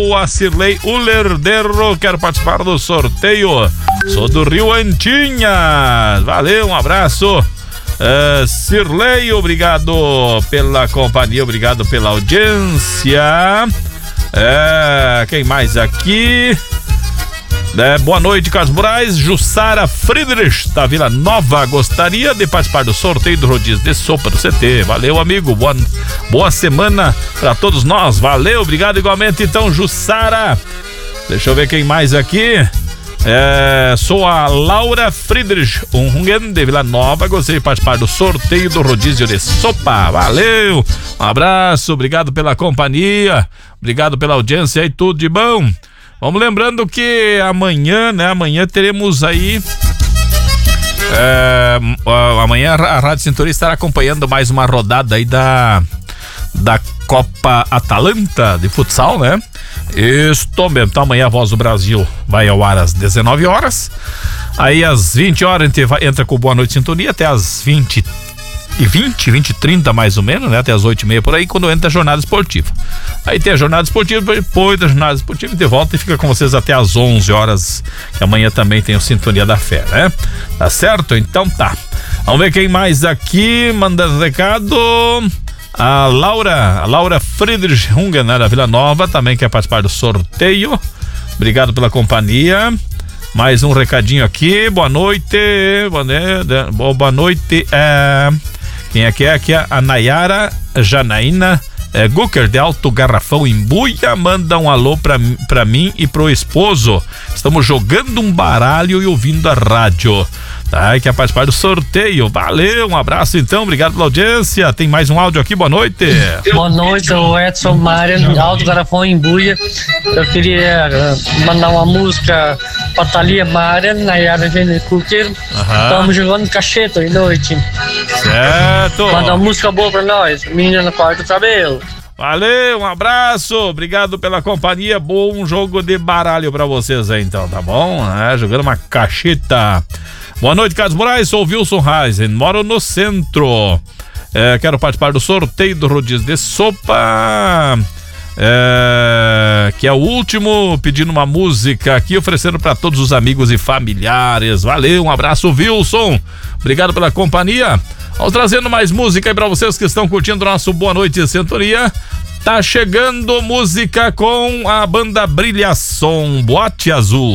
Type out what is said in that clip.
Sou a Cirlei Ulerderro, quero participar do sorteio. Sou do Rio Antinhas. Valeu, um abraço. Cirlei, obrigado pela companhia, obrigado pela audiência. Quem mais aqui? Boa noite, Carlos Moraes. Jussara Friedrich da Vila Nova gostaria de participar do sorteio do rodízio de sopa do CT. Valeu, amigo, boa semana pra todos nós. Valeu, obrigado igualmente. Então, Jussara, deixa eu ver quem mais aqui. Sou a Laura Friedrich Ungen de Vila Nova, gostaria de participar do sorteio do rodízio de sopa. Valeu, um abraço, obrigado pela companhia, obrigado pela audiência e tudo de bom. Vamos lembrando que amanhã, né? Amanhã teremos aí. Amanhã a Rádio Sintonia estará acompanhando mais uma rodada aí da Copa Atalanta de futsal, né? Estou mesmo. Então amanhã a Voz do Brasil vai ao ar às 19 horas. Aí às 20 horas a gente entra com Boa Noite Sintonia até às 20h30 mais ou menos, né? Até às 8h30 por aí, quando entra a jornada esportiva. Aí tem a jornada esportiva, depois da jornada esportiva de volta e fica com vocês até às 11 horas, que amanhã também tem o Sintonia da Fé, né? Tá certo? Então tá. Vamos ver quem mais aqui mandando recado. A Laura Friedrich Hungen, né, da Vila Nova, também quer participar do sorteio. Obrigado pela companhia. Mais um recadinho aqui. Boa noite. Boa noite. Quem é que é? Aqui é a Nayara Janaína Gucker de Alto Garrafão, Imbuia. Manda um alô pra mim e pro esposo. Estamos jogando um baralho e ouvindo a rádio. Tá, quer participar do sorteio. Valeu, um abraço então, obrigado pela audiência. Tem mais um áudio aqui, boa noite. Boa noite, o Edson Marian, Alto Garrafão, Imbuia. Eu queria mandar uma música pra Thalia Marian, Nayara Janaína Gucker. Estamos jogando cacheta de noite. Certo. Manda uma música boa pra nós, Menina no Quarto do Cabelo. Valeu, um abraço, obrigado pela companhia, bom jogo de baralho pra vocês aí então, tá bom? Jogando uma cacheta. Boa noite, Carlos Moraes, sou o Wilson Reisen, moro no centro. Quero participar do sorteio do rodízio de sopa. Que é o último, pedindo uma música aqui, oferecendo para todos os amigos e familiares. Valeu, um abraço, Wilson. Obrigado pela companhia. Vamos trazendo mais música aí para vocês que estão curtindo o nosso Boa Noite Sintonia. Tá chegando música com a banda Brilhação, Boate Azul.